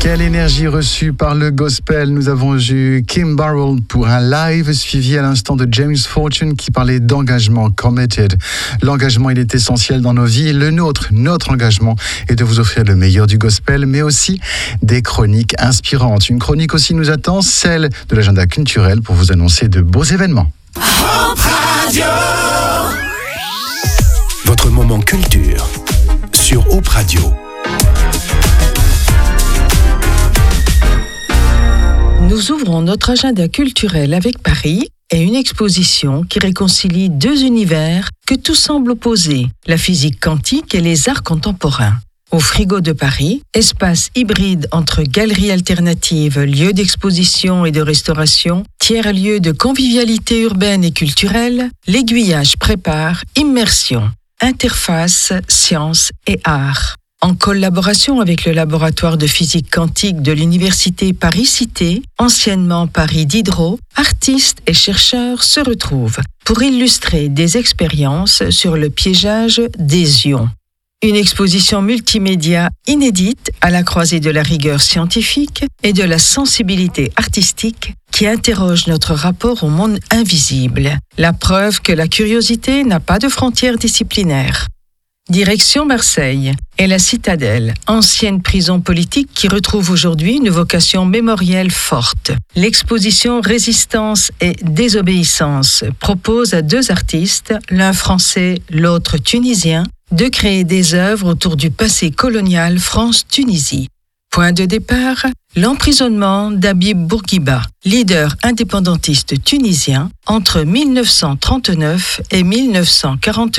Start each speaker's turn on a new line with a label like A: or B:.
A: Quelle énergie reçue par le gospel. Nous avons eu Kim Burrell pour un live suivi à l'instant de James Fortune qui parlait d'engagement, committed. L'engagement, il est essentiel dans nos vies. Notre engagement est de vous offrir le meilleur du gospel, mais aussi des chroniques inspirantes. Une chronique aussi nous attend, celle de l'agenda culturel pour vous annoncer de beaux événements.
B: Hope Radio.
C: Votre moment culture sur Hope Radio.
D: Nous ouvrons notre agenda culturel avec Paris et une exposition qui réconcilie deux univers que tout semble opposer, la physique quantique et les arts contemporains. Au Frigo de Paris, espace hybride entre galeries alternatives, lieux d'exposition et de restauration, tiers-lieux de convivialité urbaine et culturelle, l'aiguillage prépare immersion, interface, sciences et arts. En collaboration avec le laboratoire de physique quantique de l'université Paris-Cité, anciennement Paris Diderot, artistes et chercheurs se retrouvent pour illustrer des expériences sur le piégeage des ions. Une exposition multimédia inédite à la croisée de la rigueur scientifique et de la sensibilité artistique qui interroge notre rapport au monde invisible, la preuve que la curiosité n'a pas de frontières disciplinaires. Direction Marseille et la Citadelle, ancienne prison politique qui retrouve aujourd'hui une vocation mémorielle forte. L'exposition Résistance et désobéissance propose à deux artistes, l'un français, l'autre tunisien, de créer des œuvres autour du passé colonial France-Tunisie. Point de départ, l'emprisonnement d'Habib Bourguiba, leader indépendantiste tunisien entre 1939 et 1949.